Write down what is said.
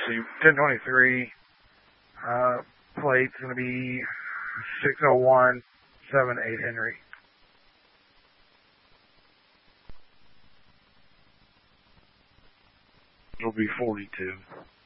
see, 1023, plate's going to be 60178 Henry. It'll be 42.